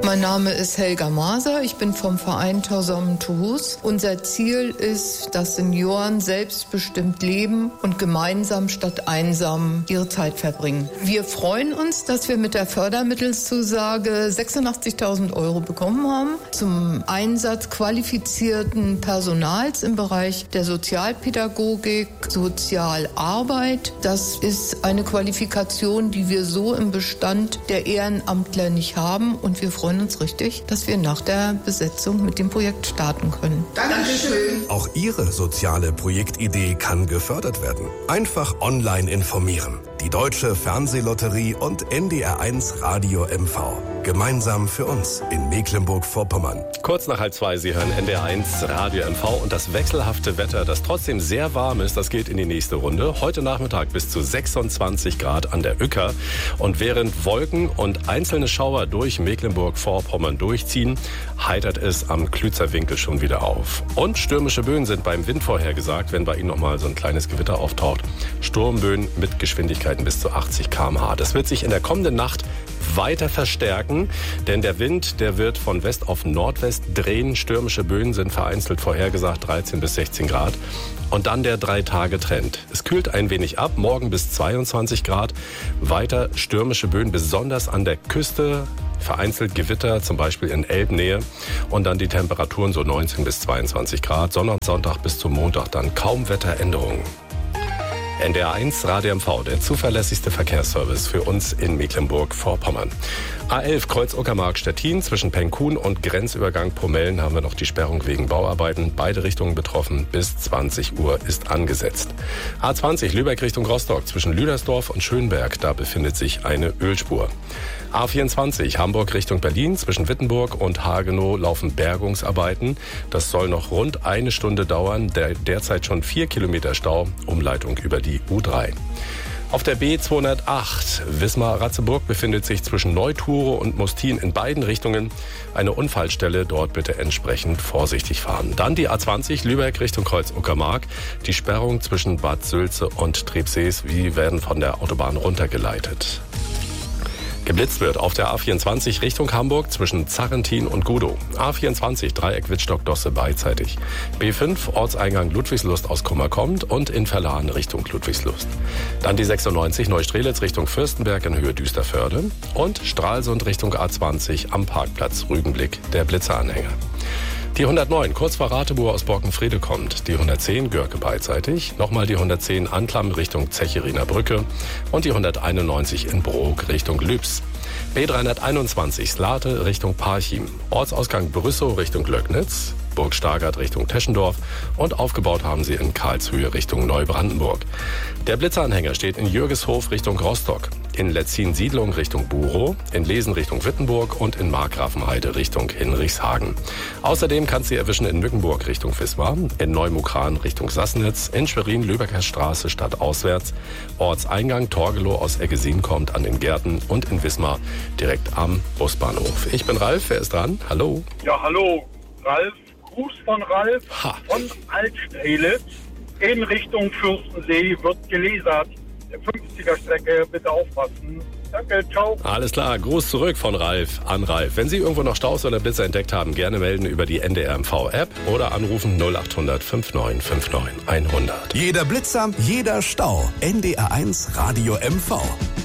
Mein Name ist Helga Maser, ich bin vom Verein Tausammen Tuhus. Unser Ziel ist, dass Senioren selbstbestimmt leben und gemeinsam statt einsam ihre Zeit verbringen. Wir freuen uns, dass wir mit der Fördermittelzusage 86.000 € bekommen haben zum Einsatz qualifizierten Personals im Bereich der Sozialpädagogik, Sozialarbeit. Das ist eine Qualifikation, die wir so im Bestand der Ehrenamtler nicht haben, und wir freuen uns richtig, dass wir nach der Besetzung mit dem Projekt starten können. Dankeschön. Auch Ihre soziale Projektidee kann gefördert werden. Einfach online informieren. Die Deutsche Fernsehlotterie und NDR1 Radio MV. Gemeinsam für uns in Mecklenburg-Vorpommern. Kurz nach 1:30, Sie hören NDR1 Radio MV, und das wechselhafte Wetter, das trotzdem sehr warm ist, das geht in die nächste Runde. Heute Nachmittag bis zu 26 Grad an der Uecker, und während Wolken und einzelne Schauer durch Mecklenburg-Vorpommern durchziehen, heitert es am Klützer Winkel schon wieder auf. Und stürmische Böen sind beim Wind vorhergesagt, wenn bei Ihnen nochmal so ein kleines Gewitter auftaucht. Sturmböen mit Geschwindigkeiten bis zu 80 km/h. Das wird sich in der kommenden Nacht weiter verstärken, denn der Wind, der wird von West auf Nordwest drehen. Stürmische Böen sind vereinzelt vorhergesagt 13 bis 16 Grad. Und dann der 3-Tage-Trend. Es kühlt ein wenig ab, morgen bis 22 Grad. Weiter stürmische Böen, besonders an der Küste. Vereinzelt Gewitter, zum Beispiel in Elbnähe. Und dann die Temperaturen so 19 bis 22 Grad. Sonntag und Sonntag bis zum Montag dann kaum Wetteränderungen. NDR1 Radio MV, der zuverlässigste Verkehrsservice für uns in Mecklenburg-Vorpommern. A11 Kreuz Uckermark-Stettin, zwischen Penkhuhn und Grenzübergang Pomellen haben wir noch die Sperrung wegen Bauarbeiten. Beide Richtungen betroffen, bis 20 Uhr ist angesetzt. A20 Lübeck Richtung Rostock, zwischen Lüdersdorf und Schönberg, da befindet sich eine Ölspur. A24 Hamburg Richtung Berlin, zwischen Wittenburg und Hagenow laufen Bergungsarbeiten. Das soll noch rund eine Stunde dauern, derzeit schon 4 Kilometer Stau, Umleitung über die U3. Auf der B208 Wismar-Ratzeburg befindet sich zwischen Neuthure und Mustin in beiden Richtungen eine Unfallstelle. Dort bitte entsprechend vorsichtig fahren. Dann die A20 Lübeck Richtung Kreuz Uckermark. Die Sperrung zwischen Bad Sülze und Trepsees, die werden von der Autobahn runtergeleitet. Geblitzt wird auf der A24 Richtung Hamburg zwischen Zarrentin und Gudow. A24 Dreieck Wittstock-Dosse beidseitig. B5 Ortseingang Ludwigslust aus Kummerkommt und in Verlahen Richtung Ludwigslust. Dann die 96 Neustrelitz Richtung Fürstenberg in Höhe Düsterförde und Stralsund Richtung A20 am Parkplatz Rügenblick der Blitzeranhänger. Die 109 kurz vor Rateburg aus Borkenfrede kommt, die 110 Görke beidseitig, nochmal die 110 Anklam Richtung Zechiriner Brücke und die 191 in Brok Richtung Lübs. B321 Slate Richtung Parchim, Ortsausgang Brüssow Richtung Löcknitz, Burg Stargard Richtung Teschendorf und aufgebaut haben sie in Karlshöhe Richtung Neubrandenburg. Der Blitzeranhänger steht in Jürgeshof Richtung Rostock, in Letzin-Siedlung Richtung Burow, in Lesen Richtung Wittenburg und in Markgrafenheide Richtung Hinrichshagen. Außerdem kannst du sie erwischen in Mückenburg Richtung Wismar, in Neumukran Richtung Sassnitz, in Schwerin Lübecker Straße stadtauswärts, Ortseingang Torgelow aus Eggesin kommt an den Gärten und in Wismar direkt am Busbahnhof. Ich bin Ralf, wer ist dran? Hallo. Ja, hallo, Ralf. Gruß von Ralf von Altstrelitz in Richtung Fürstensee wird gelasert. Der 50er-Strecke, bitte aufpassen. Danke, ciao. Alles klar, Gruß zurück von Ralf an Ralf. Wenn Sie irgendwo noch Staus oder Blitzer entdeckt haben, gerne melden über die NDR-MV-App oder anrufen 0800 59 59 100. Jeder Blitzer, jeder Stau. NDR1 Radio MV.